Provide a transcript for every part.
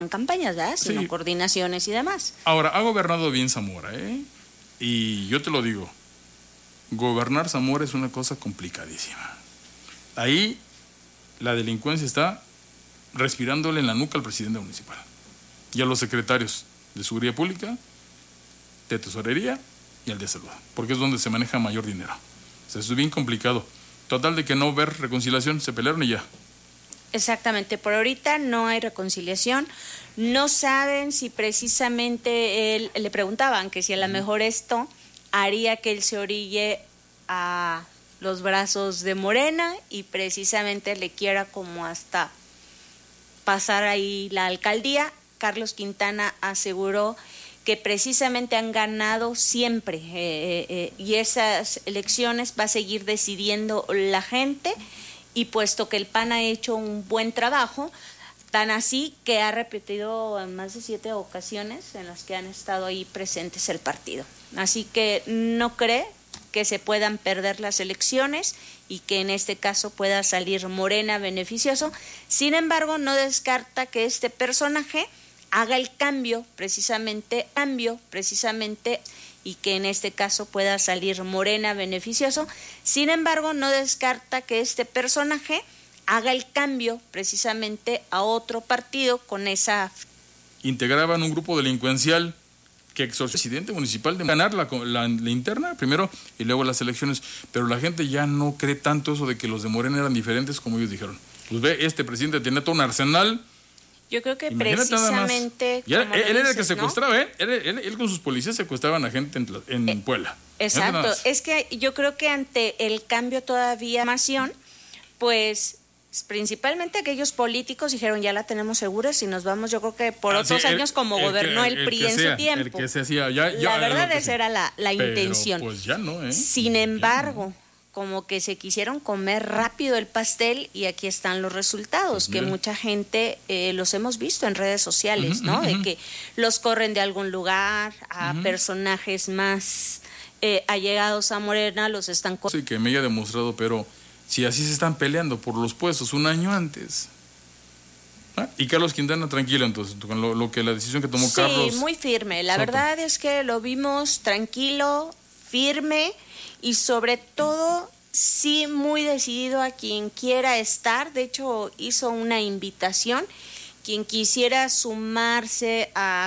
campañas, ¿verdad? Sino coordinaciones y demás. Ahora, ha gobernado bien Zamora, y yo te lo digo, gobernar Zamora es una cosa complicadísima. Ahí la delincuencia está respirándole en la nuca al presidente municipal y a los secretarios de Seguridad Pública, de Tesorería y al de Salud, porque es donde se maneja mayor dinero. O sea, eso es bien complicado. Total de que no ver reconciliación, se pelearon y ya. Exactamente, por ahorita no hay reconciliación, no saben si precisamente le preguntaban que si a lo mejor esto haría que él se orille a los brazos de Morena y precisamente le quiera como hasta pasar ahí la alcaldía. Carlos Quintana aseguró que precisamente han ganado siempre y esas elecciones va a seguir decidiendo la gente, y puesto que el PAN ha hecho un buen trabajo, tan así que ha repetido en más de 7 ocasiones en las que han estado ahí presentes el partido. Así que no cree que se puedan perder las elecciones y que en este caso pueda salir Morena beneficioso. Sin embargo, no descarta que este personaje haga el cambio precisamente, y que en este caso pueda salir Morena beneficioso. Sin embargo, no descarta que este personaje haga el cambio precisamente a otro partido con esa... Integraban un grupo delincuencial que exorció al presidente municipal de ganar la interna primero y luego las elecciones, pero la gente ya no cree tanto eso de que los de Morena eran diferentes como ellos dijeron. Pues ve, este presidente tenía todo un arsenal. Yo creo que precisamente... Él era el que secuestraba, ¿no? Él con sus policías secuestraban a gente en Puebla. Exacto, es que yo creo que ante el cambio todavía pues principalmente aquellos políticos dijeron ya la tenemos segura, si nos vamos yo creo que por otros años como gobernó el PRI en su tiempo. El que se hacía, la verdad esa era la intención. Pues ya no, Sin embargo... como que se quisieron comer rápido el pastel y aquí están los resultados, que mucha gente los hemos visto en redes sociales, ¿no? De que los corren de algún lugar, a personajes más allegados a Morena los están... Sí, que me haya demostrado, pero si así se están peleando por los puestos un año antes... Y Carlos Quintana tranquilo entonces, con la decisión que tomó Carlos... Sí, muy firme, la verdad es que lo vimos tranquilo, firme... y sobre todo, sí, muy decidido a quien quiera estar. De hecho, hizo una invitación. Quien quisiera sumarse, a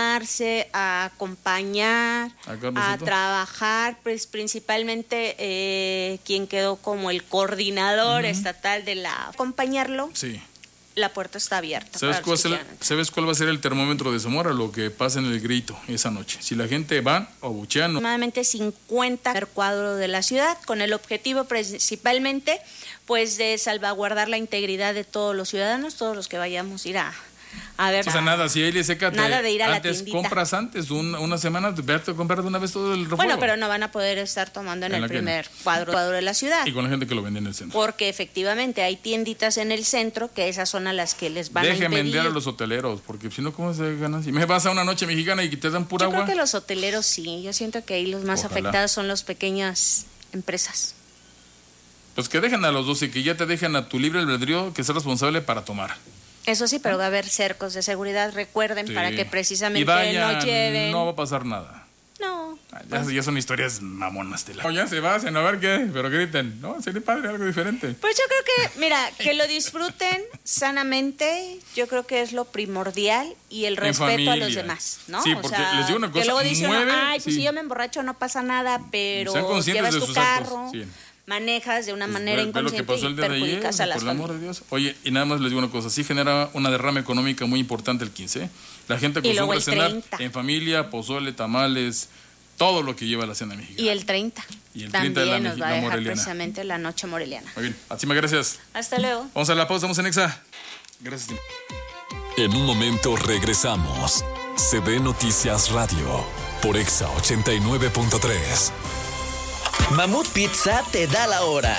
acompañar, a trabajar, pues principalmente quien quedó como el coordinador estatal de acompañarlo. Sí. La puerta está abierta. ¿Sabes cuál va a ser el termómetro de Zamora? Lo que pasa en el Grito esa noche. Si la gente va o buchean... Aproximadamente 50 per cuadro de la ciudad, con el objetivo principalmente pues de salvaguardar la integridad de todos los ciudadanos, todos los que vayamos a ir a ver. O sea, nada, si ahí le seca, nada de ir a antes la tiendita. Compras antes, una semana, vete a comprar de una vez todo el refuerzo. Bueno, pero no van a poder estar tomando en el primer cuadro de la ciudad. Y con la gente que lo vende en el centro. Porque efectivamente hay tienditas en el centro que esas son a las que les van a impedir. Dejen vender a los hoteleros, porque si no, ¿cómo se ganan? Si me vas a una noche mexicana y te dan pura agua. Yo creo que los hoteleros sí, yo siento que ahí los más afectados son las pequeñas empresas. Pues que dejen a los dos y que ya te dejen a tu libre albedrío que sea responsable para tomar. Eso sí, pero va a haber cercos de seguridad, recuerden, para que precisamente no lleven... No va a pasar nada. No. Ya son historias mamonas de la... Ya se vayan a ver qué, pero griten. No, sería padre, algo diferente. Pues yo creo que, mira, que lo disfruten sanamente, yo creo que es lo primordial, y el respeto a los demás, ¿no? Sí, porque les digo una cosa, que luego dicen, pues si yo me emborracho no pasa nada, pero llevas tu carro... manejas de una manera inconsciente y perjudicas a las familias. Por el amor de Dios. Oye, y nada más les digo una cosa, sí genera una derrama económica muy importante el 15. La gente acostumbra a cenar en familia, pozole, tamales, todo lo que lleva la cena mexicana. Y el 30. Y el 30 también nos va a dejar precisamente la noche moreliana. Muy bien, Atsima, gracias. Hasta luego. Vamos a la pausa, estamos en Exa. Gracias. En un momento regresamos. CB Noticias Radio por Exa 89.3. Mamut Pizza te da la hora.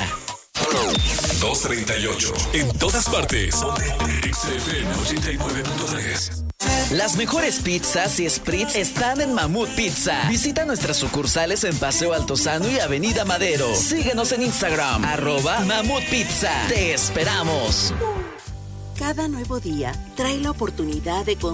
2:38. En todas partes. XFM 89.3. Las mejores pizzas y spritz están en Mamut Pizza. Visita nuestras sucursales en Paseo Altozano y Avenida Madero. Síguenos en Instagram, @Mamut Pizza. Te esperamos. Cada nuevo día trae la oportunidad de